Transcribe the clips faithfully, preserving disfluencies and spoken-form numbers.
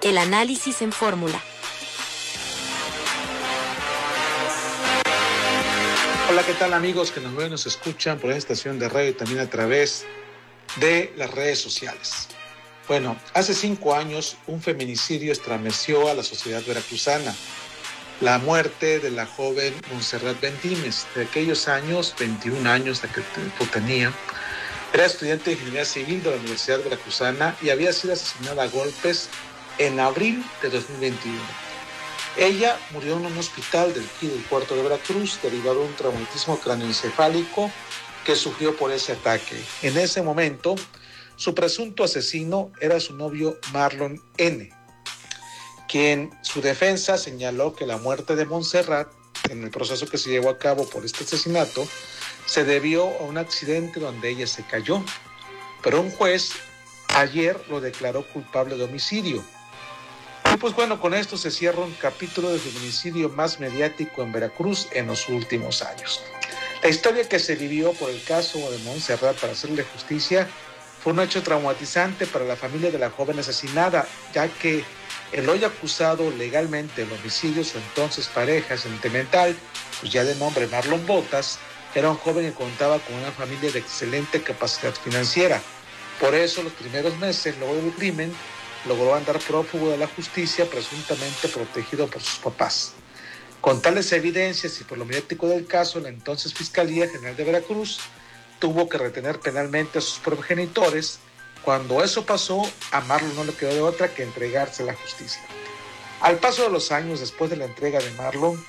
El análisis en fórmula. Hola, ¿qué tal amigos que nos ven y nos escuchan por esta estación de radio y también a través de las redes sociales? Bueno, hace cinco años un feminicidio estremeció a la sociedad veracruzana. La muerte de la joven Montserrat Bendímez, de aquellos años, veintiún años de que tenía. Era estudiante de ingeniería civil de la Universidad Veracruzana y había sido asesinada a golpes en abril de dos mil veintiuno. Ella murió en un hospital del Q I del puerto de Veracruz derivado de un traumatismo cráneoencefálico que sufrió por ese ataque. En ese momento, su presunto asesino era su novio Marlon N., quien su defensa señaló que la muerte de Montserrat, en el proceso que se llevó a cabo por este asesinato, se debió a un accidente donde ella se cayó. Pero un juez ayer lo declaró culpable de homicidio. Y pues bueno, con esto se cierra un capítulo del feminicidio más mediático en Veracruz en los últimos años. La historia que se vivió por el caso de Montserrat, para hacerle justicia, fue un hecho traumatizante para la familia de la joven asesinada, ya que el hoy acusado legalmente del homicidio, su entonces pareja sentimental, pues ya de nombre Marlon Botas, era un joven que contaba con una familia de excelente capacidad financiera. Por eso, los primeros meses luego del crimen, logró andar prófugo de la justicia, presuntamente protegido por sus papás. Con tales evidencias y por lo mediático del caso, la entonces Fiscalía General de Veracruz tuvo que retener penalmente a sus progenitores. Cuando eso pasó, a Marlon no le quedó de otra que entregarse a la justicia. Al paso de los años, después de la entrega de Marlon,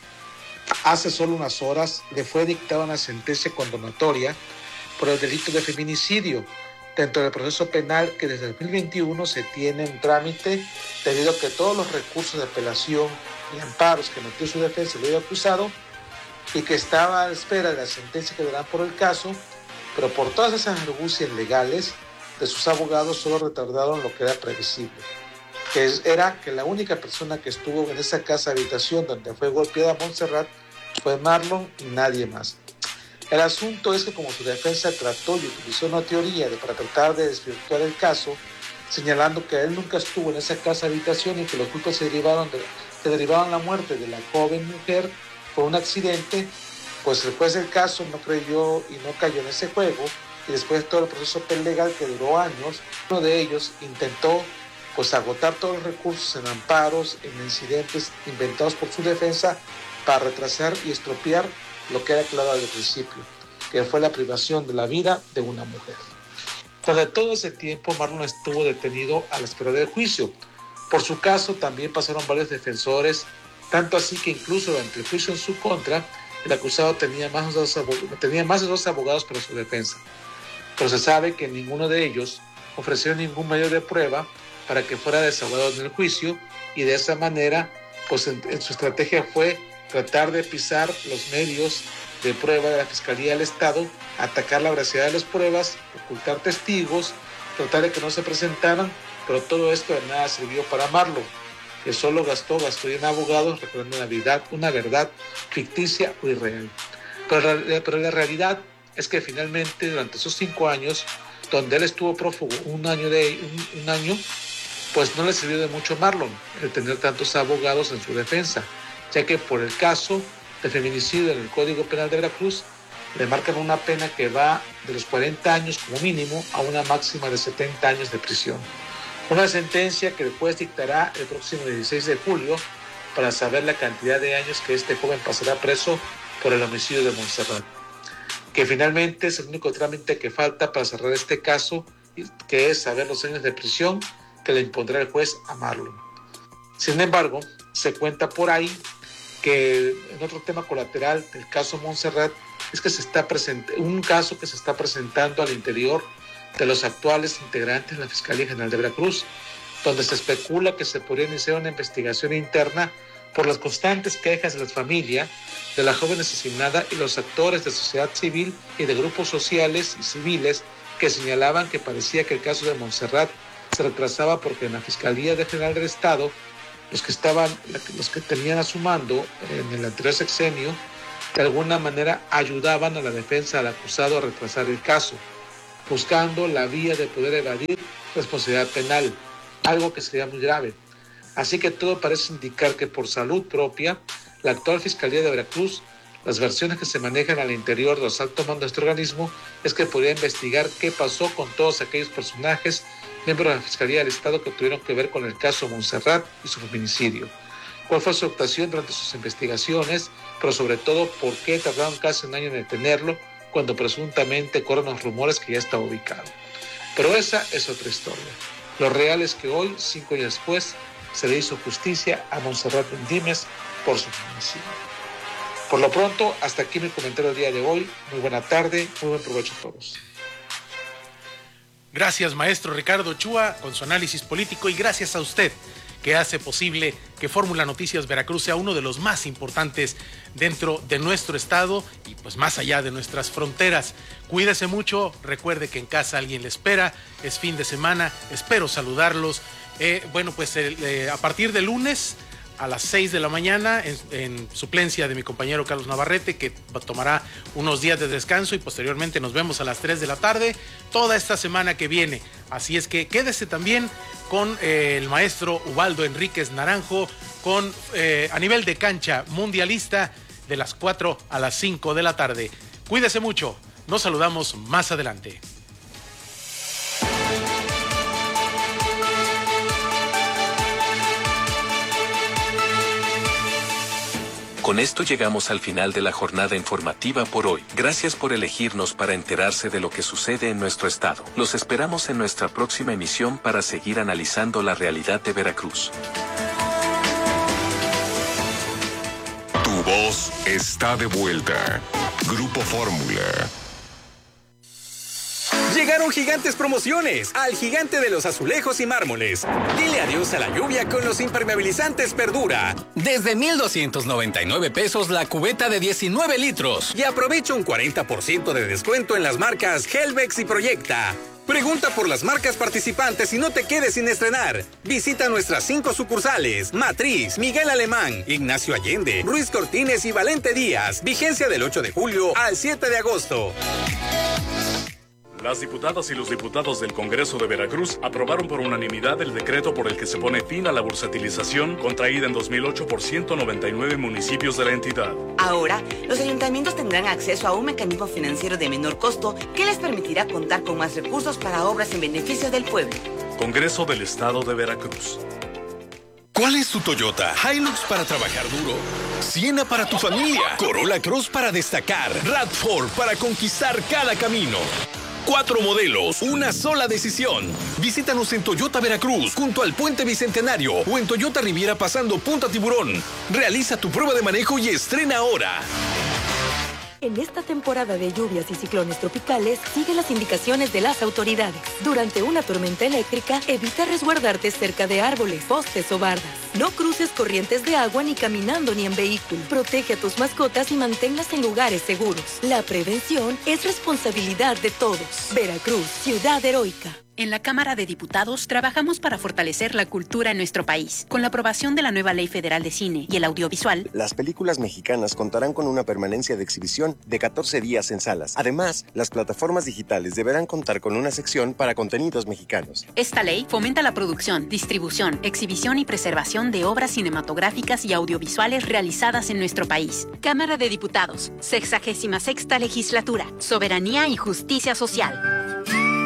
hace solo unas horas le fue dictada una sentencia condenatoria por el delito de feminicidio dentro del proceso penal que desde dos mil veintiuno se tiene en trámite, debido a que todos los recursos de apelación y amparos que metió su defensa lo había acusado y que estaba a la espera de la sentencia que darán por el caso, pero por todas esas argucias legales de sus abogados solo retardaron lo que era previsible, que era que la única persona que estuvo en esa casa habitación donde fue golpeada Montserrat fue Marlon y nadie más. El asunto es que como su defensa trató y utilizó una teoría de, para tratar de desvirtuar el caso, señalando que él nunca estuvo en esa casa habitación y que los culpas se derivaron de, se derivaron la muerte de la joven mujer por un accidente, pues el juez del caso no creyó y no cayó en ese juego, y después de todo el proceso legal que duró años, uno de ellos intentó pues agotar todos los recursos en amparos, en incidentes inventados por su defensa para retrasar y estropear lo que era claro desde el principio, que fue la privación de la vida de una mujer. Tras todo ese tiempo, Marlon estuvo detenido a la espera del juicio. Por su caso también pasaron varios defensores, tanto así que incluso durante el juicio en su contra, el acusado tenía más de dos abogados, tenía más de dos abogados para su defensa. Pero se sabe que ninguno de ellos ofreció ningún medio de prueba para que fuera desahogado en el juicio, y de esa manera, pues en, en su estrategia fue tratar de pisar los medios de prueba de la Fiscalía del Estado, atacar la veracidad de las pruebas, ocultar testigos, tratar de que no se presentaran, pero todo esto de nada sirvió para Marlon, que solo gastó, gastó en abogados recordando una verdad, una verdad ficticia o irreal. Pero, pero la realidad es que finalmente durante esos cinco años, donde él estuvo prófugo un año, de, un, un año, pues no le sirvió de mucho a Marlon el tener tantos abogados en su defensa, ya que por el caso de feminicidio en el Código Penal de Veracruz le marcan una pena que va de los cuarenta años como mínimo a una máxima de setenta años de prisión. Una sentencia que el juez dictará el próximo dieciséis de julio para saber la cantidad de años que este joven pasará preso por el homicidio de Montserrat, que finalmente es el único trámite que falta para cerrar este caso, que es saber los años de prisión que le impondrá el juez a Marlon. Sin embargo, se cuenta por ahí que en otro tema colateral del caso Montserrat es que se está present- un caso que se está presentando al interior de los actuales integrantes de la Fiscalía General de Veracruz, donde se especula que se podría iniciar una investigación interna por las constantes quejas de la familia de la joven asesinada y los actores de sociedad civil y de grupos sociales y civiles que señalaban que parecía que el caso de Montserrat se retrasaba porque en la Fiscalía General del Estado los que estaban, los que tenían a su mando en el anterior sexenio, de alguna manera ayudaban a la defensa del acusado a retrasar el caso, buscando la vía de poder evadir responsabilidad penal, algo que sería muy grave. Así que todo parece indicar que por salud propia, la actual Fiscalía de Veracruz, las versiones que se manejan al interior de los altos mandos de este organismo es que podría investigar qué pasó con todos aquellos personajes, miembros de la Fiscalía del Estado que tuvieron que ver con el caso Montserrat y su feminicidio. ¿Cuál fue su actuación durante sus investigaciones? Pero sobre todo, ¿por qué tardaron casi un año en detenerlo cuando presuntamente corren los rumores que ya estaba ubicado? Pero esa es otra historia. Lo real es que hoy, cinco años después, se le hizo justicia a Montserrat Endímez por su feminicidio. Por lo pronto, hasta aquí mi comentario del día de hoy. Muy buena tarde, muy buen provecho a todos. Gracias, maestro Ricardo Ochoa, con su análisis político, y gracias a usted, que hace posible que Fórmula Noticias Veracruz sea uno de los más importantes dentro de nuestro estado y pues más allá de nuestras fronteras. Cuídese mucho, recuerde que en casa alguien le espera, es fin de semana, espero saludarlos. Eh, bueno, pues eh, a partir de lunes a las seis de la mañana, en, en suplencia de mi compañero Carlos Navarrete, que tomará unos días de descanso, y posteriormente nos vemos a las tres de la tarde, toda esta semana que viene. Así es que quédese también con eh, el maestro Ubaldo Enríquez Naranjo, con eh, a nivel de cancha mundialista, de las cuatro a las cinco de la tarde. Cuídese mucho, nos saludamos más adelante. Con esto llegamos al final de la jornada informativa por hoy. Gracias por elegirnos para enterarse de lo que sucede en nuestro estado. Los esperamos en nuestra próxima emisión para seguir analizando la realidad de Veracruz. Tu voz está de vuelta. Grupo Fórmula. Llegaron gigantes promociones al gigante de los azulejos y mármoles. Dile adiós a la lluvia con los impermeabilizantes Perdura. Desde mil doscientos noventa y nueve pesos la cubeta de diecinueve litros. Y aprovecha un cuarenta por ciento de descuento en las marcas Helvex y Proyecta. Pregunta por las marcas participantes y no te quedes sin estrenar. Visita nuestras cinco sucursales: Matriz, Miguel Alemán, Ignacio Allende, Ruiz Cortines y Valente Díaz. Vigencia del ocho de julio al siete de agosto. Las diputadas y los diputados del Congreso de Veracruz aprobaron por unanimidad el decreto por el que se pone fin a la bursatilización contraída en dos mil ocho por ciento noventa y nueve municipios de la entidad. Ahora, los ayuntamientos tendrán acceso a un mecanismo financiero de menor costo que les permitirá contar con más recursos para obras en beneficio del pueblo. Congreso del Estado de Veracruz. ¿Cuál es tu Toyota? Hilux para trabajar duro, Siena para tu familia, Corolla Cross para destacar, RAV cuatro para conquistar cada camino. Cuatro modelos, una sola decisión. Visítanos en Toyota Veracruz, junto al Puente Bicentenario, o en Toyota Riviera pasando Punta Tiburón. Realiza tu prueba de manejo y estrena ahora. En esta temporada de lluvias y ciclones tropicales, sigue las indicaciones de las autoridades. Durante una tormenta eléctrica, evita resguardarte cerca de árboles, postes o bardas. No cruces corrientes de agua ni caminando ni en vehículo. Protege a tus mascotas y manténlas en lugares seguros. La prevención es responsabilidad de todos. Veracruz, ciudad heroica. En la Cámara de Diputados trabajamos para fortalecer la cultura en nuestro país. Con la aprobación de la nueva Ley Federal de Cine y el Audiovisual, las películas mexicanas contarán con una permanencia de exhibición de catorce días en salas. Además, las plataformas digitales deberán contar con una sección para contenidos mexicanos. Esta ley fomenta la producción, distribución, exhibición y preservación de obras cinematográficas y audiovisuales realizadas en nuestro país. Cámara de Diputados, sexagésima sexta legislatura, soberanía y justicia social.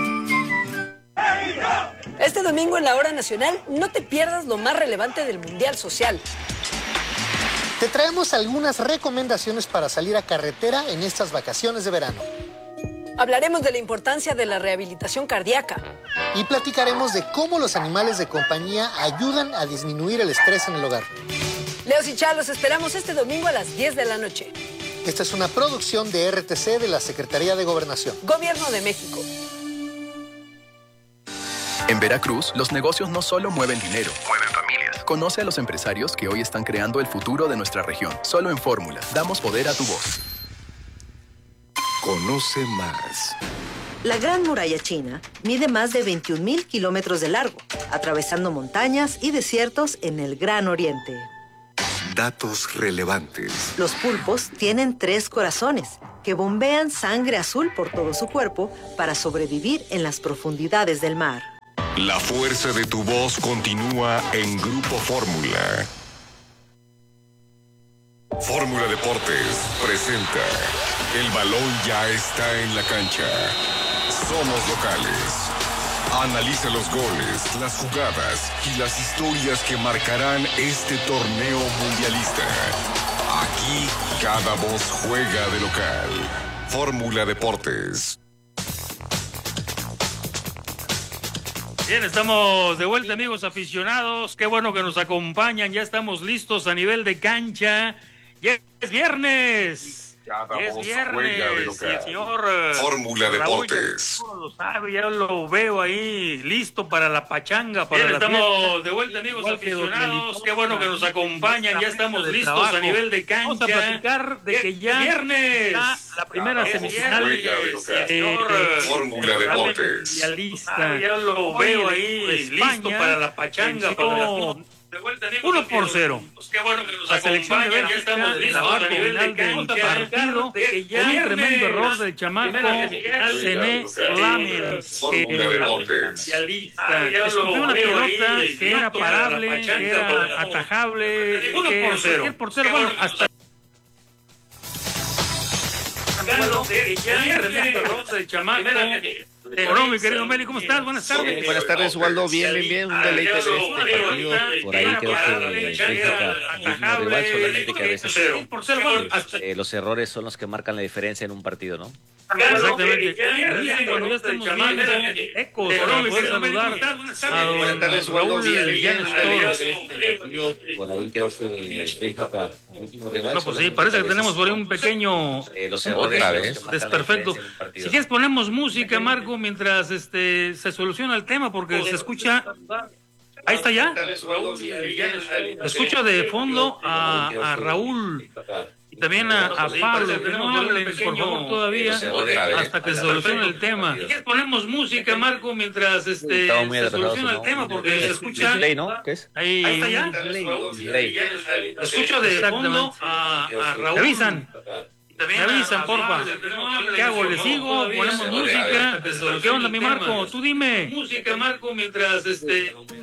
Este domingo en la Hora Nacional, no te pierdas lo más relevante del Mundial Social. Te traemos algunas recomendaciones para salir a carretera en estas vacaciones de verano. Hablaremos de la importancia de la rehabilitación cardíaca. Y platicaremos de cómo los animales de compañía ayudan a disminuir el estrés en el hogar. Leos y Chá, los esperamos este domingo a las diez de la noche. Esta es una producción de R T C de la Secretaría de Gobernación. Gobierno de México. En Veracruz, los negocios no solo mueven dinero, mueven familias. Conoce a los empresarios que hoy están creando el futuro de nuestra región. Solo en Fórmula, damos poder a tu voz. Conoce más. La Gran Muralla China mide más de veintiún mil kilómetros de largo, atravesando montañas y desiertos en el Gran Oriente. Datos relevantes. Los pulpos tienen tres corazones que bombean sangre azul por todo su cuerpo para sobrevivir en las profundidades del mar. La fuerza de tu voz continúa en Grupo Fórmula. Fórmula Deportes presenta El balón ya está en la cancha. Somos locales. Analiza los goles, las jugadas y las historias que marcarán este torneo mundialista. Aquí cada voz juega de local. Fórmula Deportes. Bien, estamos de vuelta, amigos aficionados. Qué bueno que nos acompañan. Ya estamos listos a nivel de cancha. Ya es viernes. Cada es voz viernes. juega de local. Y el señor Fórmula Raúl Deportes. ya lo sabe, ya lo veo ahí listo para la pachanga. Para Bien, la estamos fiesta. de vuelta, amigos Igual que don aficionados. Melitón, Qué bueno que nos acompañan. Ya estamos de listos trabajo. a nivel de cancha. Vamos a platicar de que ya viernes. está la primera Es semifinal viernes. eh, Señor, eh, Fórmula Deportes. mundialista. Ah, ya lo Hoy veo de- ahí de listo España para la pachanga. venció Para la... De vuelta, amigos uno por cero. Pues qué bueno que nos La selección de acompañan. Ya Bélgica estamos en listos la a parte nivel final de del cancha. partido, que ya Viernes. un tremendo error del chamaco Primera semifinal. Cené Lamens, Fórmula Deportes. Ah, ya escogió lo una veo ahí pelota listo que era para la parable, pachanga, que para era la- atajable, Uno que por cero. cualquier portero, bueno, hasta Que ya tremendo error del chamaco. Bueno, mi querido Meli, ¿cómo estás? Buenas tardes. Buenas tardes, Waldo. Bien, bien, bien. Un deleite ver este partido. Por ahí creo que Bélgica es un rival, solamente que a veces eh, los errores son los que marcan la diferencia en un partido, ¿no? Exactamente. Cuando ya estamos viendo ecos, para poder saludar a don Raúl Llanes Toro. Por ahí creo que Bélgica No, pues sí, parece que tenemos por ahí un pequeño los un errores poquito son los que marcan la desperfecto. diferencia en un partido. Si quieres ponemos música, Marco, mientras este se soluciona el tema, porque se escucha. Ahí está ya. Escucho de fondo a, a Raúl y también a, a Pablo, que no hablen, por favor, todavía, hasta que se solucione el tema. Si quieres ponemos música, Marco, mientras este Estaba muy se atrasados, soluciona el ¿no? tema, porque se escucha. Delay, ¿no? ¿Qué es? Ahí, ahí está ya. Delay. Escucho de fondo a, a Raúl. Me avisan. Me avisan, porfa. ¿Qué hago? ¿Le sigo? ¿Ponemos música? ¿Qué onda, mi Marco? Tú dime. Música, Marco, mientras este